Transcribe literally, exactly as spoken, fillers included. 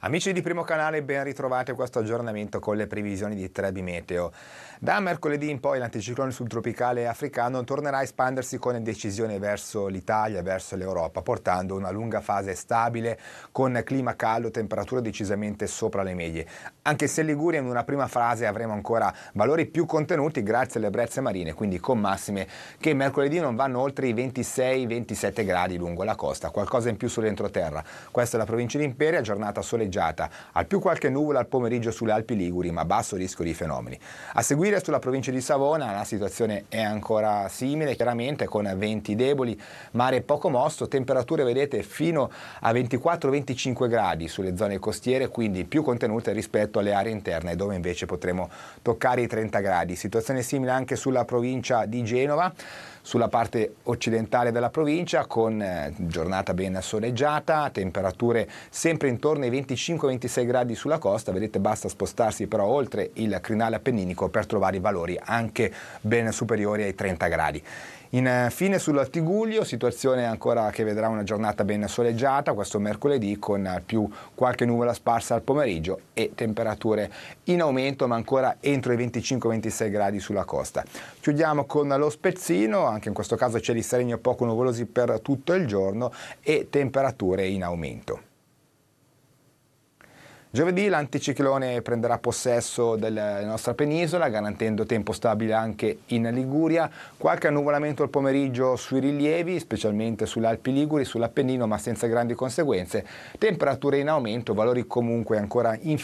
Amici di Primo Canale, ben ritrovati a questo aggiornamento con le previsioni di Trebi Meteo. Da mercoledì in poi l'anticiclone subtropicale africano tornerà a espandersi con decisione verso l'Italia e verso l'Europa, portando una lunga fase stabile con clima caldo, temperature decisamente sopra le medie. Anche se in Liguria in una prima fase avremo ancora valori più contenuti grazie alle brezze marine, quindi con massime che mercoledì non vanno oltre i ventisei ventisette gradi lungo la costa, qualcosa in più sull'entroterra. Questa è la provincia di Imperia, giornata soleggiata, al più qualche nuvola al pomeriggio sulle Alpi Liguri, ma basso rischio di fenomeni. A seguire sulla provincia di Savona la situazione è ancora simile, chiaramente con venti deboli, mare poco mosso, temperature vedete fino a ventiquattro venticinque gradi sulle zone costiere, quindi più contenute rispetto alle aree interne dove invece potremo toccare i trenta gradi. Situazione simile anche sulla provincia di Genova, sulla parte occidentale della provincia, con eh, giornata ben soleggiata, temperature sempre intorno ai venticinque ventisei gradi sulla costa. Vedete, basta spostarsi però oltre il crinale appenninico per trovare i valori anche ben superiori ai trenta gradi. Infine sul Tigullio, situazione ancora che vedrà una giornata ben soleggiata questo mercoledì, con più qualche nuvola sparsa al pomeriggio e temperature in aumento ma ancora entro i venticinque ventisei gradi sulla costa. Chiudiamo con lo Spezzino, anche in questo caso cieli sereni o poco nuvolosi per tutto il giorno e temperature in aumento. Giovedì l'anticiclone prenderà possesso della nostra penisola, garantendo tempo stabile anche in Liguria, qualche annuvolamento al pomeriggio sui rilievi, specialmente sulle Alpi Liguri, sull'Appennino, ma senza grandi conseguenze, temperature in aumento, valori comunque ancora inferiori